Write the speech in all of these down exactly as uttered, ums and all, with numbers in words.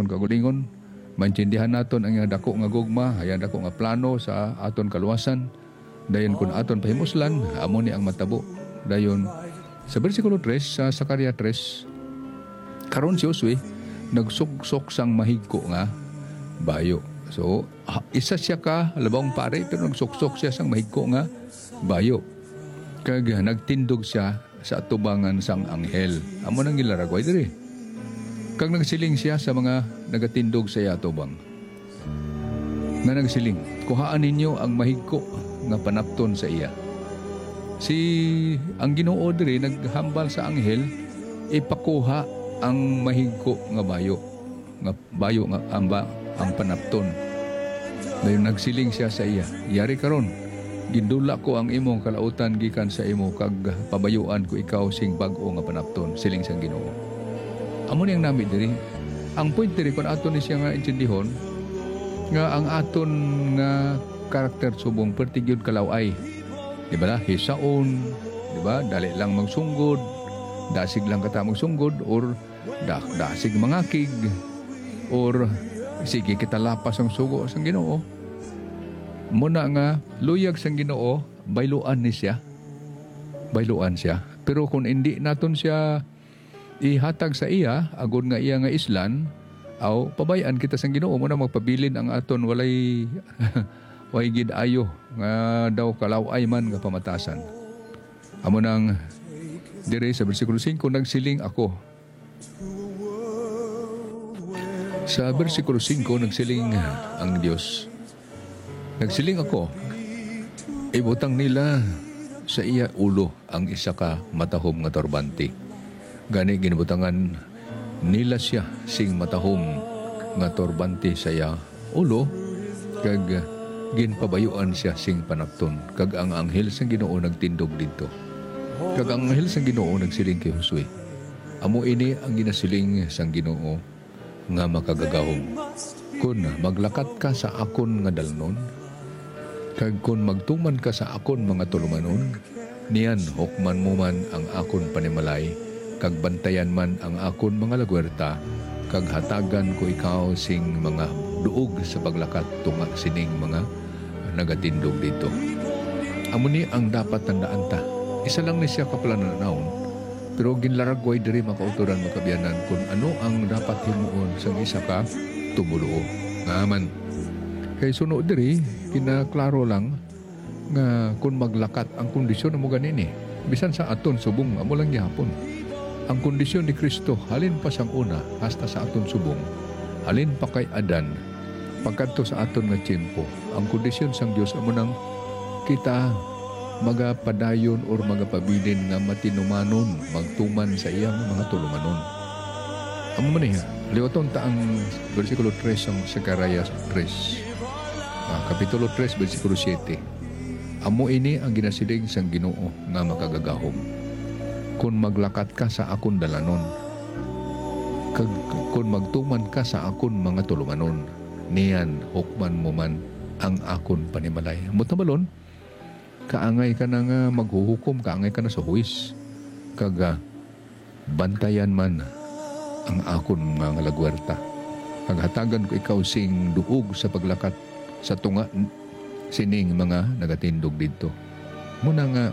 aton kagulingon, maintindihan naton ang iyang dako nga gugma, hayang dako nga plano sa aton kaluwasan. Dayon kun aton pahimuslan, amo ni ang matabo. Dayon sa bersikulo tres sa Sakaria tres, karon si Josue nagsuksok sang mahigko nga bayo. So isa siya ka labang pare pero nagsuksok siya sang mahigko nga bayo. Kag nagtindog siya sa atubangan sang anghel. Amo nang gilaragway diri. Kag nagsiling siya sa mga nagatindog sa iya atubang. Nga nagsiling, kuhaan ninyo ang mahigko nga panapton sa iya. Si ang Ginoo diri naghambal sa anghel ipakuha ang mahigko nga bayo. Nga bayo nga amba ang panapton. Dayon nagsiling siya sa iya, yari karon, gindula ko ang imong kalautan gikan sa imo kag pabayuan ko ikaw sing bag-o nga panapton, siling sang Ginoo. Amo niyang nami diri. Ang point diri kun aton ni siya nga intindihon nga ang aton nga karakter subong perti gyud kalaway. Di ba? Hisaon, di ba? Dali lang magsunggod, dasig lang kata magsunggod or da dasig mangakig or sige kita lapas ang sugo sang Ginoo. Muna nga luyag sang Ginoo, bayluan ni siya. Bayluan siya. Pero kung hindi naton siya ihatag sa iya, agod nga iya nga islan, aw pabayaan kita sang Ginoo, muna magpabilin ang aton walay way gid ayo nga daw kalaway man nga pamatasan. Amo nang dire sa bersikulo singko nagsiling ako. Sa bersikulo singko nagsiling ang Dios. Nagsiling ako, ibutang nila sa iya ulo ang isa ka matahom nga turbante. Gani ginibutangan nila siya sing matahom nga turbante sa iya ulo, kag ginpabayuan siya sing panapton. Kag ang anghel sang Ginoo nagtindog didto. Kag ang anghel sang Ginoo nagsiling kay Josue, amo ini ang ginasiling sang Ginoo nga makagagahom. Kun maglakat ka sa akon nga dalnon, kag kun magtuman ka sa akon mga tulumanon, niyan hukman mo man ang akon panimalay, kag bantayan man ang akon mga lagwerta, kag hatagan ko ikaw sing mga duog sa paglakat tunga sining mga nagatindog dito. Amo ni ang dapat tandaan ta. Isa lang ni siya kapalananaon, pero ginlaragway diri makauturan makabiyanan kung ano ang dapat himuon sa isa ka tumuluo. Ngaman. Kay sunod diri, kinaklaro lang nga kung maglakat ang kondisyon mo ganini. Bisan sa aton subong, amo lang gihapon. Ang kondisyon ni Kristo, halin pa sang una, hasta sa aton subong, halin pa kay Adan, pagkadto sa aton nga tiyempo, ang kondisyon sang Dios amo nang kita magapadayon or magapabilin nga matinumanon, magtuman sa iyang mga tulumanon. Amo man niya, liwaton ta ang bersikulo tres ng Sakaria tres, ah, kapitulo tres, bersikulo siyete. Amo ini ang ginasiling sang Ginoo nga makagagahom. Kung maglakat ka sa akon dalanon, kag kung magtuman ka sa akon mga tulumanon, niyan hukman mo man ang akon panimalay. Mutabalon, kaangay ka na nga maghuhukom, kaangay ka na sa huwis, kag uh, bantayan man ang akon mga lagwerta. Kag hatagan ko ikaw sing duog sa paglakat sa tunga sining mga nagatindog dito. Muna nga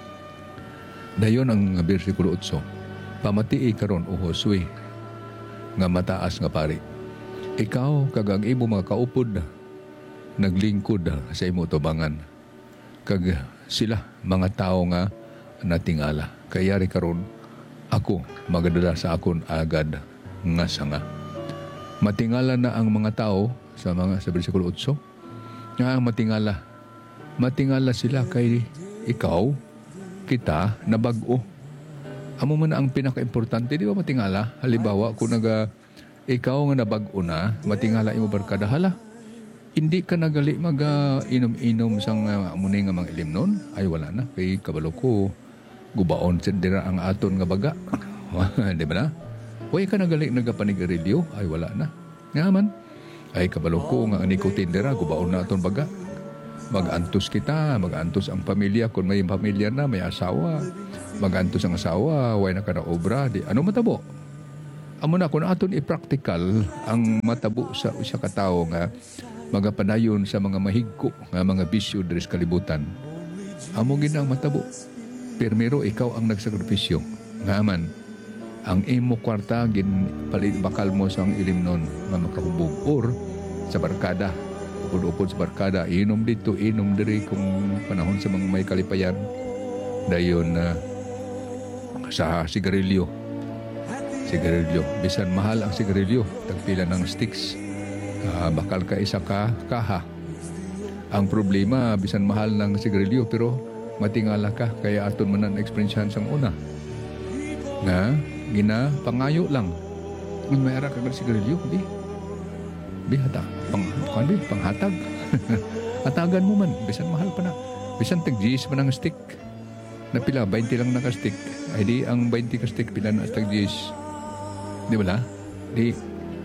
dayon ang bersikulo eight. Pamatii karon o Josue nga mataas nga pari. Ikaw kag ang imo mga kaupod naglingkod sa imo tubangan. Kag sila mga tao nga natingala. Kayari karon ako magadala sa akon agad nga sanga. Matingala na ang mga tao sa mga sa bersikulo eight. Nga matingala. Matingala sila kay ikaw kita na bag-o. Amo man ang pinaka-importante, di ba matingala? Halimbawa, kung naga, ikaw nga na bag-o na, matingala imo barkada, hala, hindi ka nagali mag-inom-inom sang uh, muna nga mga ilim nun? Ay, wala na. Kay kabalo ko, gubaon sindira ang aton nga baga. Di ba na? Huwag ka nagali nagapanig-radio? Ay, wala na. Nga man. Ay, kabalo ko nga nikotin dira, gubaon na aton baga. Mag-antos kita, mag-antos ang pamilya kung may pamilya na, may asawa. Mag-antos ang asawa, way na ka na obra. Di, ano matabo? amo na kung aton i-practical ang matabo sa usa ka tawo nga magapadayon sa mga mahigko nga mga bisyo diri sa kalibutan. Amo gid ang matabo. Pirmero ikaw ang nagsakripisyo. Nga man ang imo kwarta gin palit bakal mo sa ang ilimnon nga makahubog or sa barkada. Upod-upod sa barkada, inom dito, inom diri kung panahon sa mga may kalipayan. Dayon uh, sa sigarilyo. Sigarilyo. Bisan mahal ang sigarilyo. Tagpila ng sticks. Uh, bakal ka isa ka kaha. Ang problema, bisan mahal ng sigarilyo, pero matingala ka. Kaya aton man ang experiencehan sang una. Nga, gina, pangayo lang. Kung may ara ka ng sigarilyo, di. Di hata. Pang, di, panghatag. Hatagan mo man. Bisan mahal pa na. Bisan tag-gis pa ng stick. Na pila, twenty lang naka-stick. Ay di, ang twenty ka stick, pila na tag-gis. Di ba la? Di,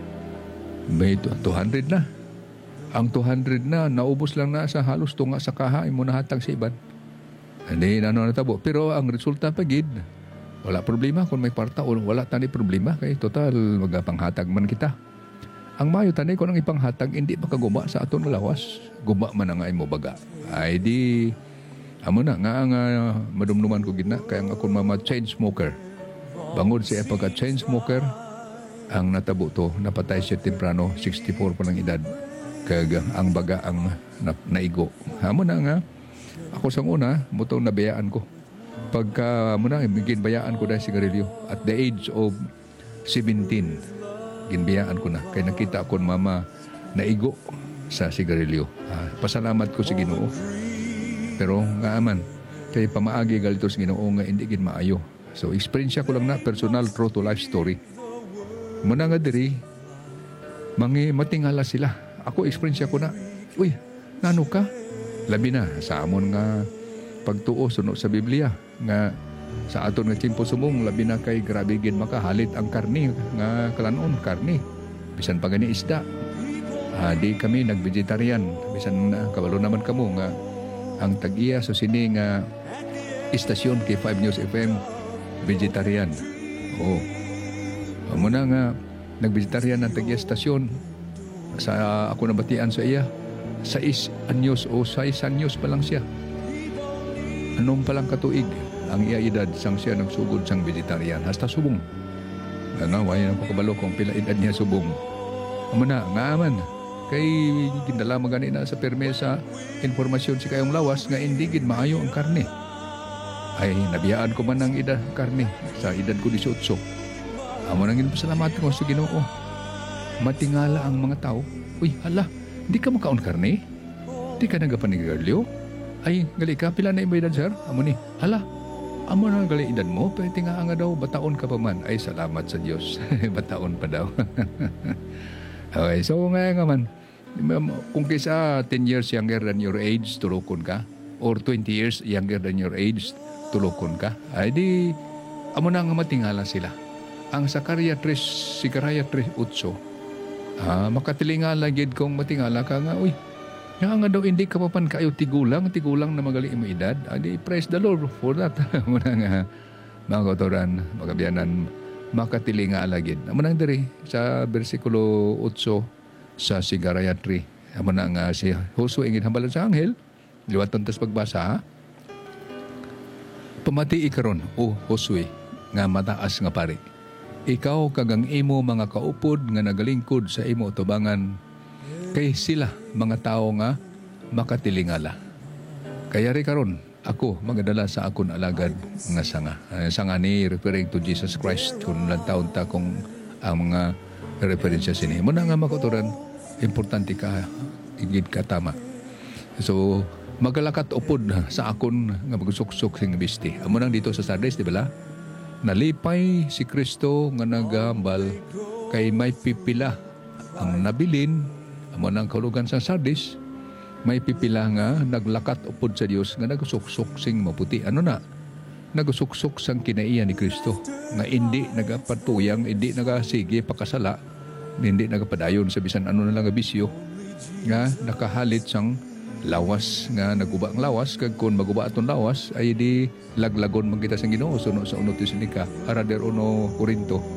may two hundred na. Ang two hundred na, naubos lang na sa halos tunga sa kaha, mo nahatag sa iban. Hindi na ano natabo. Pero ang resulta pagid, wala problema kung may parta o wala tani problema. Kaya total, magpanghatag man kita. Ang mayo tani ko nang ipanghatag, hindi makaguma sa aton lawas. Guma man ang ay mo baga. Ay di, amo na, nga nga madumduman ko gina, kaya nga akong mama chain smoker. Bangod siya pagka chain smoker, ang natabo to, napatay siya temprano, sixty-four pa ng edad. Kaya ang baga ang na, naigo. Amo na nga, ako sang una, mutong nabayaan ko. Pagka mo na, ginbayaan ko dahil sigarilyo. At the age of seventeen, ginbayaan ko na. Kaya nakita ako mama naigo sa sigarilyo. Ah, pasalamat ko sa Ginoo. Pero nga aman, kaya pamaagi galito sa Ginoo nga hindi gin maayo. So experience ko lang na personal true to life story. Muna nga diri, mangi matingala sila. Ako experience ko na, uy, nano ka? Labi na sa amon nga pagtuo suno sa Biblia nga sa aton nga timpo sumong labi na kay grabe gid makahalit ang karni nga kalanon karni bisan pa gani isda. Ah, di kami nag-vegetarian bisan uh, kabalo naman kamo nga ang tag-iya so sini nga istasyon kay five News F M vegetarian. Oh. Amo na nga nag-vegetarian ang tag-iya estasyon sa uh, ako nabatian sa iya sa is anyos o sa is anyos pa lang siya. Anong palang katuig ang iya edad sang siya nagsugod sang vegetarian hasta subong. Nga wala na ko kabalo kung pila edad niya subong. Amo na nga aman kay gindala magani na sa permesa informasyon si kayong lawas nga hindi gid maayo ang karne. Ay nabiyaan ko man ang edad karne sa edad ko eighteen. Amo nang ginpasalamat ko sa Ginoo. Matingala ang mga tao. Uy, hala, di ka makaon karne? Di ka nagapanigarilyo? Ay, gali ka, pila na yung edad, sir? Amo ni, hala, amo na gali edad mo, pwede nga nga daw, bataon ka pa man. Ay, salamat sa Diyos. Bataon pa daw. Okay, so nga nga man, kung kisa ten years younger than your age, tulokon ka, or twenty years younger than your age, tulokon ka, ay di, amo na nga matingala sila. Ang Sakarya three, Sikaraya three eight, ah, makatilingal gid kong matingala ka nga, uy, nga nga daw hindi ka pa pan kayo tigulang, tigulang na magaling mo edad. Adi, praise the Lord for that. Muna nga, mga kautoran, mga biyanan, makatilingal gid. Muna nga diri, sa versikulo eight sa Sikaraya three, muna nga si Josue ingin hambalan sa anghel, liwaton tas pagbasa, ha? Pamati ikaron, o Josue, nga mataas nga pari. Ikaw kagang imo mga kaupod nga nagalingkod sa imo tubangan kay sila mga tao nga makatilingala. Kaya ri karon ako magadala sa akon alagad nga sanga. Uh, sanga ni referring to Jesus Christ kung taon ta kung ang mga referensya sini. Muna nga makuturan, importante ka igid ka tama. So magalakat upod sa akon nga magsuksok sing bisti. Amo nang dito sa Sardes, di ba la? Nalipay si Kristo nga nagambal kay may pipila ang nabilin amo nang kaulugan sa Sardis may pipila nga naglakat upod sa Dios nga nagsuksok sing maputi ano na nagsuksok sang kinaiya ni Kristo nga hindi nagapatuyang hindi nagasige pakasala hindi nagapadayon sa bisan ano na lang nga bisyo nga nakahalit sang lawas nga naguba ang lawas kag kun maguba aton lawas ay di laglagon man kita sang Ginoo suno sa uno Tesalonika arader uno Korinto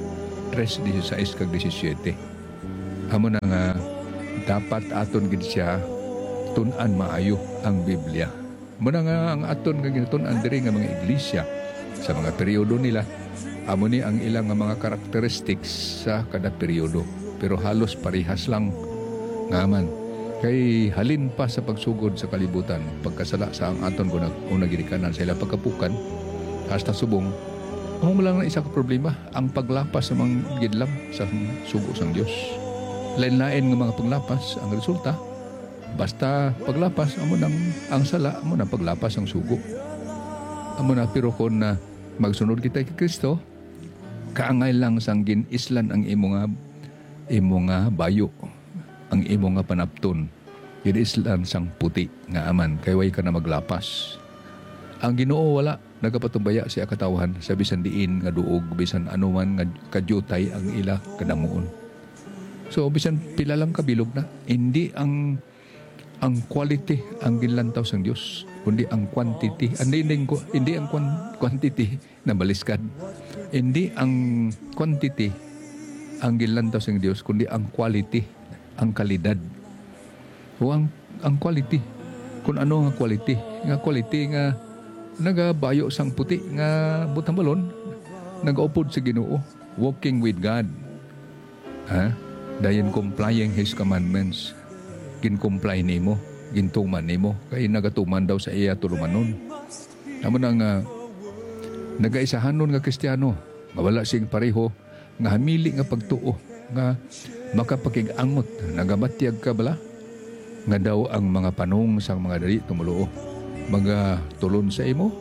three, sixteen kag seventeen. Amo na nga dapat aton gid siya tun-an maayo ang Biblia. Muna nga ang aton nga ginatun-an diri nga mga iglesia sa mga periodo nila. Amo ni ang ilang nga mga characteristics sa kada periodo. Pero halos parihas lang nga man. Kay halin pa sa pagsugod sa kalibutan, pagkasala sa ang aton kung una ginikanan sa ilang pagkapukan, hasta subong, amo mo lang na isa ka problema, ang paglapas sa mga gidlam sa sugo sang Dios. Lain-lain nga mga paglapas ang resulta. Basta paglapas, amo nang ang sala, amo nang paglapas ang sugo. Amo na, pero kung na magsunod kita kay Kristo, kaangay lang sang gin-islan ang imo nga imo nga bayo, ang imo nga panapton, gin-islan sang puti nga aman, kay way ka na maglapas. Ang Ginoo wala nagapatumbaya siya katawhan sa bisan diin nga duog, bisan anuman nga kadyutay ang ila kadamuon. So bisan pila lang kabilog na, hindi ang ang quality ang ginlantaw sang Dios, kundi ang quantity. Hindi, hindi, hindi ang quantity na baliskad. Hindi ang quantity ang ginlantaw sang Dios, kundi ang quality, ang kalidad. O ang, ang quality. Kung ano nga quality. Nga quality nga nagabayo sang puti nga butang balon, nagaupod sa Ginoo, walking with God. Ha? Dayon complying His commandments. Gin-comply nimo, gintuman nimo, kay nagatuman daw sa iya tulumanon. Amo na nga nagaisahanon nga Kristiyano, mawala sing pareho nga hamili nga pagtuo, nga makapakig-angot, nagabatyag ka bala nga daw ang mga panong sang mga dali tumuluo mga tulon sa imo.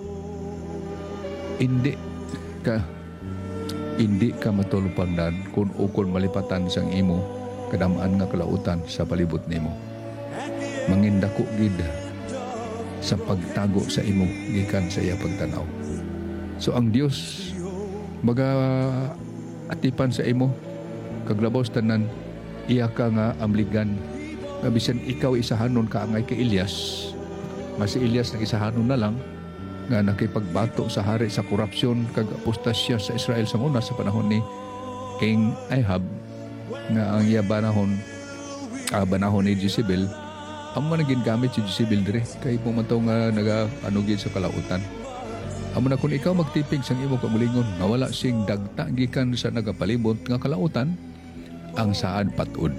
Hindi ka hindi ka matulupangdan kung ukol malipatan sang imo kadamaan nga kalautan sa palibot nimo. Mangindako gid sa pagtago sa imo gikan sa iya pagtanaw. So ang Dios maga atipan sa imo kaglabaw tanan, iya ka nga amligan nga bisan ikaw isahanon ka angay kay Elias, nga si Elias nang isahanon na lang nga nakipagbato sa hari sa korupsyon kag apostasya sa Israel sa una sa panahon ni King Ahab, nga ang iya banahon ah, banahon ni Jezebel. Amo na gingamit si Jezebel dire kay pumantaw nga naga-anugid sa kalautan. Amo na kung ikaw magtipig sang imo kamulingon nga wala sing dagta gikan sa nagapalibot nga kalautan, ang saad patud.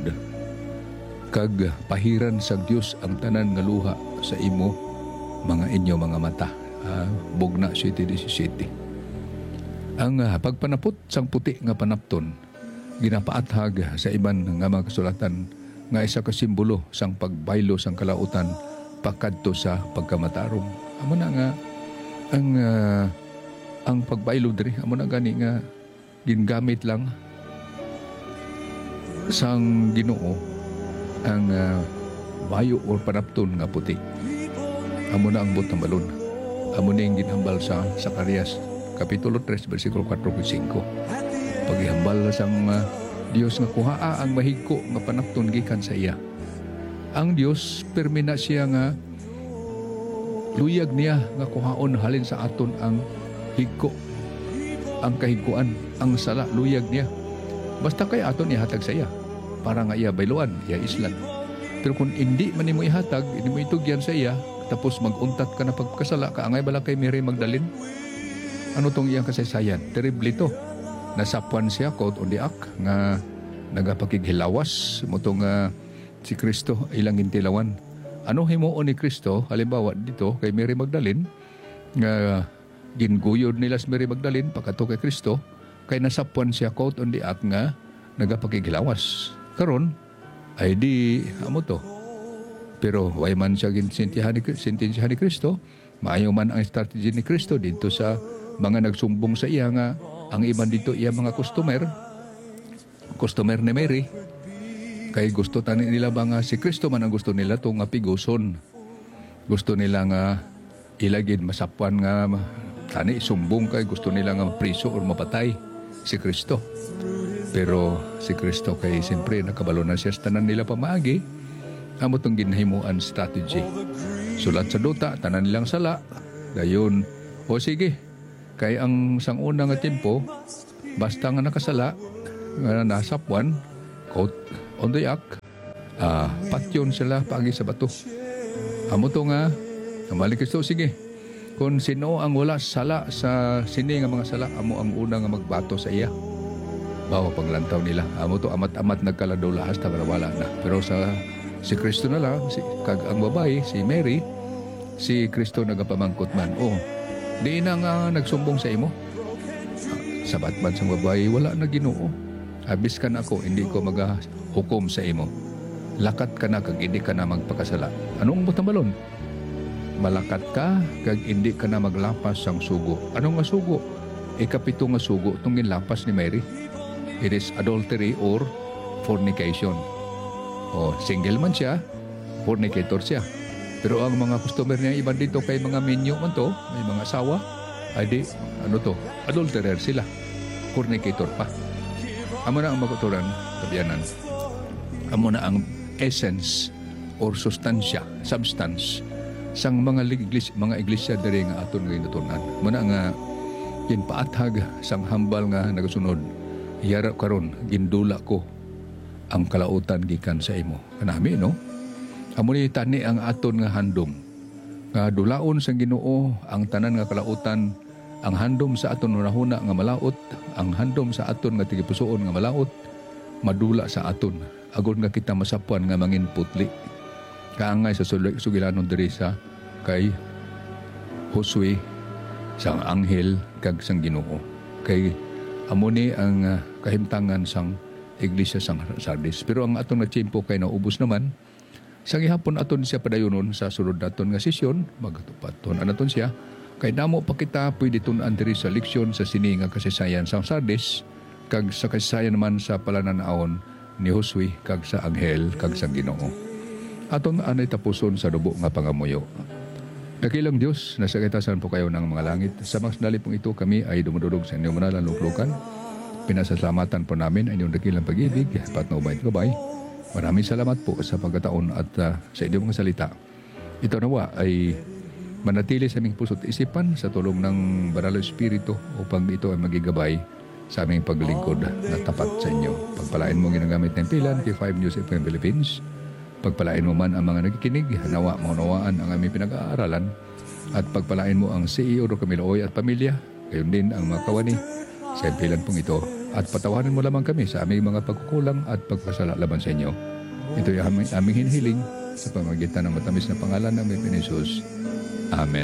Kag pahiran sa Dios ang tanan nga luha sa imo mga inyo mga mata. Uh, Bugna City City. Ang uh, pagpanapot sang puti nga panapton ginapaathag sa iban nga mga kasulatan nga isa ka simbolo sang pagbaylo sang kalautan pakadto sa pagkamatarong. Amo na nga ang uh, ang pagbaylo diri, amo na gani nga gingamit lang sang Ginoo ang uh, bayo o panapton nga puti. Amo na ang butang balon. Amo na yung ginhambal sa Zacarias Kapitulo three, versikulo four to five. Paghihambal sang uh, Dios nga kuhaa ang mahigko nga panapton gikan sa iya. Ang Dios permi na siya nga luyag niya nga kuhaon halin sa aton ang higko, ang kahigkuan, ang sala, luyag niya. Basta kay aton ihatag sa iya para nga iya bayluan, iya islan. Pero kung hindi man nimo ihatag, hindi mo itugyan sa iya, tapos maguntat ka na pagkasala, kaangay bala kay Mary Magdalene. Ano tong iyang kasaysayan? Terrible to. Nasapuan siya quote on the act nga nagapakighilawas mo tong uh, si Kristo ilang gintilawan. Ano himuon ni Kristo halimbawa dito kay Mary Magdalene nga ginguyod nila si Mary Magdalene pagkato kay Kristo, kay nasapuan siya quote on the act nga nagapakighilawas. Karon ay di amo to. Pero way man siya ginsentihan ni sentensyahan ni Kristo, maayo man ang strategy ni Kristo dito sa mga nagsumbong sa iya nga ang iban dito iya mga customer, customer ni Mary. Kay gusto tani nila ba nga si Kristo man ang gusto nila to nga piguson. Gusto nila nga ilagid masapuan nga tani sumbong, kay gusto nila nga priso o mapatay si Kristo. Pero si Kristo kay siyempre nakabalo na siya sa tanan nila pamaagi. Amo tong ginhimuan strategy. Sulat sa duta, tanan nilang sala. Dayon, o sige, kay ang sanguna nga tempo, basta nga nakasala, nga nasapwan, coat on the yak, ah, patyon sila paagi sa bato. Amo to nga, namali Kristo, sige. Kung sino ang wala sala sa sini nga mga sala, amo ang una nga magbato sa iya. Bawa paglantaw nila. Amo to amat-amat nagkaladaw lahas ta wala na. Pero sa si Kristo na lang, si, kag ang babae, si Mary, si Kristo nagapamangkot man. Oh, di na nga nagsumbong sa imo. Sabat man sa babae, wala na Ginoo. Habis ka na ako, hindi ko magahukom sa imo. Lakat ka na kag hindi ka na magpakasala. Anong butambalon? Malakat ka kag hindi ka na maglapas sang sugo. Anong nga sugo? Ikapito nga sugo itong ginlapas ni Mary. It is adultery or fornication. O single man siya, fornicator siya. Pero ang mga customer niya iba dito kay mga menu man to, may mga asawa, ay di, ano to, adulterer sila. Fornicator pa. Amo na ang maguturan, kabiyanan. Amo na ang essence or sustansya, substance sang mga iglesia, mga iglesia diri nga aton nga natunan. Muna nga ginpaathag sang hambal nga nagasunod. Iyara karon gindula ko ang kalautan gikan sa imo. Kanami no? Amo ni tani ang aton nga handom. Nga dulaon sang Ginoo ang tanan nga kalautan, ang handom sa aton hunahuna nga malaot, ang handom sa aton nga tigipusoon nga malaot, madula sa aton. Agon nga kita masapuan nga mangin putli. Kaangay sa sugilanon diri sa kay Josue sang anghel kag sang Ginoo. Kay amo ni ang uh, kahimtangan sang iglesia sang Sardis. Pero ang aton nga tiyempo kay naubos naman. Sang ihapon aton siya padayonon sa sulod naton nga sesyon, magtupaton anaton siya. Kay namo pa kita pwede tun-an diri sa leksyon sa sini nga kasaysayan sang Sardis kag sa kasaysayan naman sa palananaon ni Josue kag sa anghel kag sa Ginoo. Aton anay tapuson sa dubo nga pangamuyo. Dakilang Dios, nasa kaitasan po kayo ng mga langit. Sa mga sandali pong ito, kami ay dumududog sa inyong manalang luklukan. Pinasasalamatan po namin ang inyong dakilang pag-ibig, patnubay at gabay. Maraming salamat po sa pagkataon at uh, sa inyong mga salita. Ito nawa ay manatili sa aming puso't isipan sa tulong ng Banal na Espiritu upang ito ay magigabay sa aming paglingkod na tapat sa inyo. Pagpalain mo ginagamit ng pilan kay five News F M Philippines. Pagpalain mo man ang mga nagkikinig, nawa maunawaan ang aming pinag-aaralan at pagpalain mo ang C E O do Camiloy at pamilya, gayon din ang mga kawani sa impilan pong ito at patawarin mo lamang kami sa aming mga pagkukulang at pagpasala laban sa inyo. Ito ay aming, aming hinihiling sa pamagitan ng matamis na pangalan ng Panginoon Jesus. Amen.